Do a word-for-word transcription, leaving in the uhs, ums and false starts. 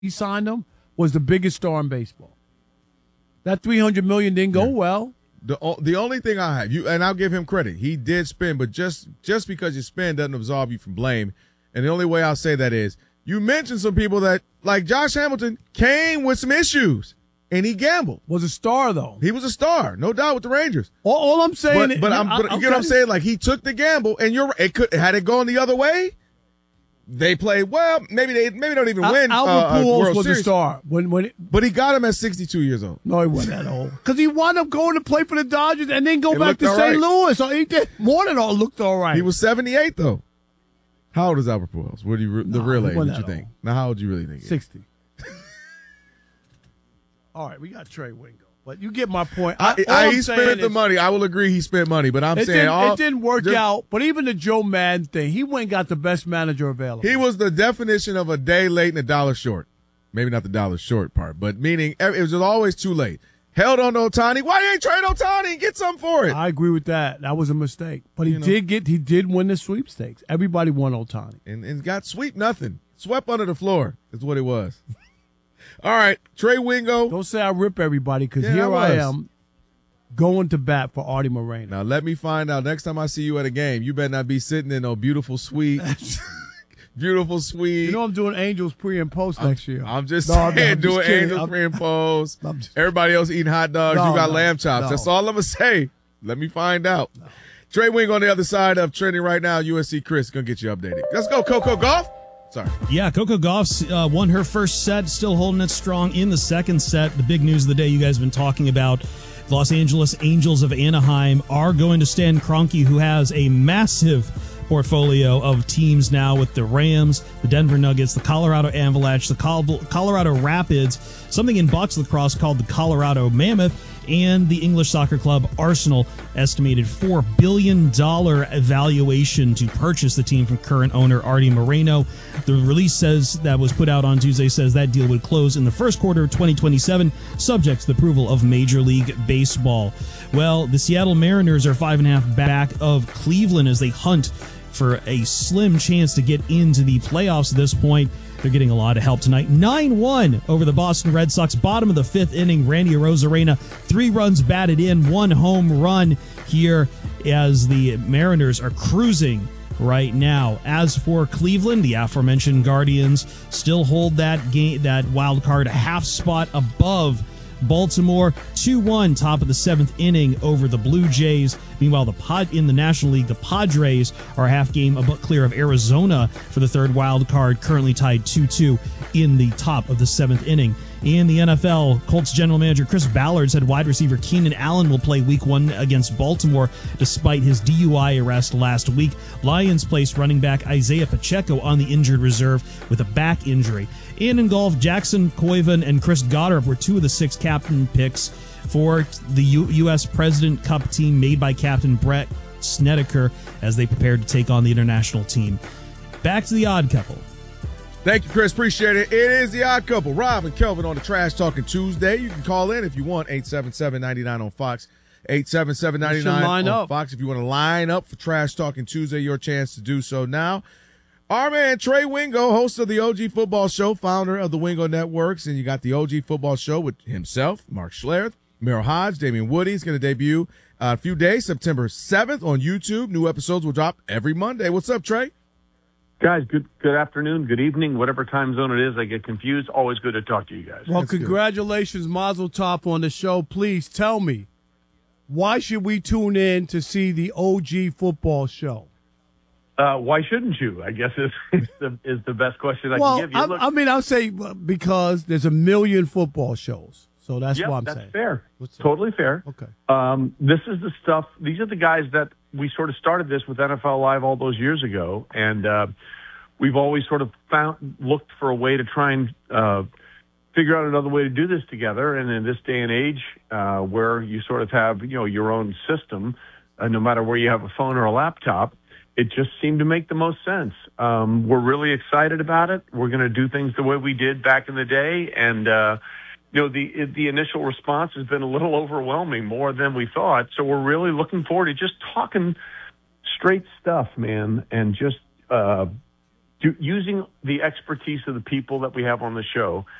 he signed him, was the biggest star in baseball. That three hundred million dollars didn't go yeah. well. The the only thing I have, you and I'll give him credit, he did spend, but just, just because you spend doesn't absolve you from blame. And the only way I'll say that is, you mentioned some people that, like Josh Hamilton, came with some issues, and he gambled. Was a star, though. He was a star, no doubt, with the Rangers. All, all I'm saying But, is, but, I'm, but I, you get what I'm saying? Like, he took the gamble, and you're it could had it gone the other way, they played well. Maybe they maybe don't even win. Albert uh, Pujols World was Series. a star. When, when it, but he got him at sixty-two years old. No, he wasn't that old. Because he wound up going to play for the Dodgers and then go it back to Saint right. Louis. So he did more than all looked all right. He was seventy-eight, though. How old is Albert Pujols? What do you the no, real age? What you old. think? Now, how old do you really think? Sixty. All right, we got Trey Wingo. But you get my point. I, I, I, he spent the is, money. I will agree he spent money, but I'm it saying didn't, all, it didn't work just, out. But even the Joe Madden thing, he went and got the best manager available. He was the definition of a day late and a dollar short. Maybe not the dollar short part, but meaning it was always too late. Held on to Ohtani. Why you ain't trade Ohtani and get something for it? I agree with that. That was a mistake. But he you know. did get he did win the sweepstakes. Everybody won Ohtani. And, and got sweep nothing. Swept under the floor is what it was. All right, Trey Wingo. Don't say I rip everybody because yeah, here I, I am going to bat for Artie Moreno. Now, let me find out next time I see you at a game, you better not be sitting in no beautiful suite. Beautiful suite. You know I'm doing Angels pre and post I'm, next year. I'm just no, saying, I'm just doing kidding. Angels I'm, pre and post. just, Everybody else eating hot dogs. No, you got no, lamb chops. no. That's all I'm going to say. Let me find out. No. Trey Wingo on the other side of trending right now. U S C Chris going to get you updated. Let's go, Coco Gauff. Sorry. Yeah, Coco Gauff uh, won her first set, still holding it strong in the second set. The big news of the day you guys have been talking about, Los Angeles Angels of Anaheim are going to Stan Kroenke, who has a massive portfolio of teams now with the Rams, the Denver Nuggets, the Colorado Avalanche, the Col- Colorado Rapids, something in box lacrosse called the Colorado Mammoth, and the English soccer club Arsenal, estimated four billion dollars valuation to purchase the team from current owner Artie Moreno. The release says that was put out on Tuesday says that deal would close in the first quarter of twenty twenty-seven, subject to the approval of Major League Baseball. Well, the Seattle Mariners are five and a half back of Cleveland as they hunt for a slim chance to get into the playoffs at this point. They're getting a lot of help tonight. nine one over the Boston Red Sox. Bottom of the fifth inning, Randy Arozarena, three runs batted in, one home run here as the Mariners are cruising right now. As for Cleveland, the aforementioned Guardians still hold that game, that wild card half spot above Baltimore. two one, top of the seventh inning over the Blue Jays. Meanwhile, the pod in the National League, the Padres are a half game above, clear of Arizona for the third wild card, currently tied two two in the top of the seventh inning. In the N F L, Colts general manager Chris Ballard said wide receiver Keenan Allen will play week one against Baltimore despite his D U I arrest last week. Lions placed running back Isaiah Pacheco on the injured reserve with a back injury. And in golf, Jackson Koivan and Chris Goddard were two of the six captain picks for the U- U.S. President Cup team made by Captain Brett Snedeker as they prepared to take on the international team. Back to the Odd Couple. Thank you, Chris. Appreciate it. It is the Odd Couple. Rob and Kelvin on the Trash Talking Tuesday. You can call in if you want, eight seven seven, nine nine on Fox. eight seven seven, nine nine on up. Fox. If you want to line up for Trash Talking Tuesday, your chance to do so now. Our man Trey Wingo, host of the O G Football Show, founder of the Wingo Networks, and you got the O G Football Show with himself, Mark Schlereth, Merrill Hodge, Damian Woody. He's going to debut uh, a few days, September seventh on YouTube. New episodes will drop every Monday. What's up, Trey? Guys, good good afternoon, good evening, whatever time zone it is. I get confused. Always good to talk to you guys. Well, That's congratulations, Mazel Tov on the show. Please tell me, why should we tune in to see the O G Football Show? Uh, why shouldn't you? I guess is, is the is the best question I well, can give you. I, Look, I mean, I'll say because there's a million football shows, so that's yep, what I'm that's saying. fair. Totally fair. Okay. Um, this is the stuff. These are the guys that we sort of started this with N F L Live all those years ago, and uh, we've always sort of found looked for a way to try and uh, figure out another way to do this together. And in this day and age, uh, where you sort of have you know your own system, uh, no matter where you have a phone or a laptop. It just seemed to make the most sense. Um, we're really excited about it. We're going to do things the way we did back in the day. And, uh, you know, the the initial response has been a little overwhelming, more than we thought. So we're really looking forward to just talking straight stuff, man, and just uh, do, using the expertise of the people that we have on the show